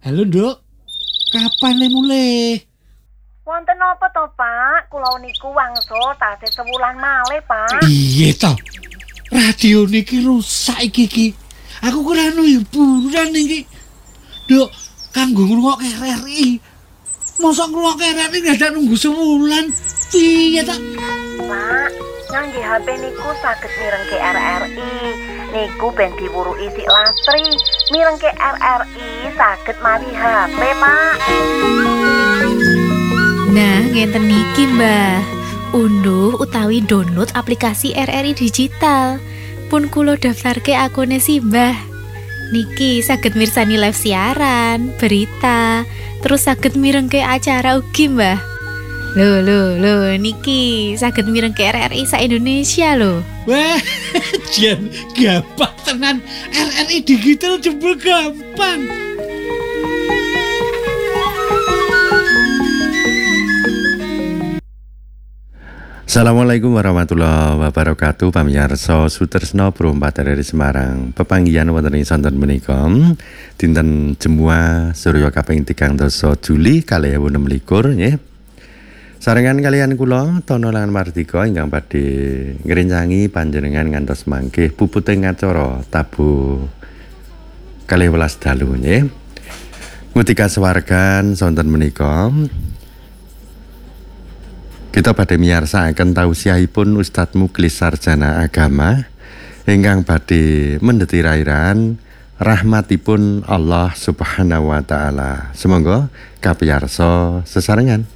Halo, Nduk. Kapan le mulai? Wonten apa to, Pak? Kula niku wangsul tasih sewulan malih, Pak. Iya toh. Radio niki rusak iki. Aku kira hiburan iki. Nduk, kanggo ngrungokke RRI. Mosok ngrungokke RRI dadak nunggu sewulan. Piye ta? Pak, ngangge HP niku saged mirengke RRI. Niku ben diwuruki sik lastri. Mirengke RRI saged mawi HP, Pak. Nah, ngenten niki, Mbah. Unduh utawi download aplikasi RRI digital. Pun kula daftarke akune si Mbah. Niki saged mirsani live siaran, berita, terus saged mirengke acara ugi, Mbah. Lho, niki saged mirengke RRI sa Indonesia lho. Wah, jan gampang tenan. RRI digital jebul gampang. Assalamualaikum warahmatullahi wabarakatuh. Pamirsa Sutresna Pro 4 RRI Semarang. Pepanggihan wonten ing sonten menika dinten Jemuah Surya kaping 3 Juli 2026 nggih. Sarengan kalian kula Tono lan Mardika ingkang badhe ngrencangi panjenengan ngantos mangke puputing acara tabuh 12 dalu nggih. Ngutika swargan sonten menika kita badhe miyarsakaken tausiahipun Ustadz Muklis Sarjana Agama ingkang badhe mendeti rairan rahmatipun Allah Subhanahu wa taala. Semoga kapiyarsa sesarengan.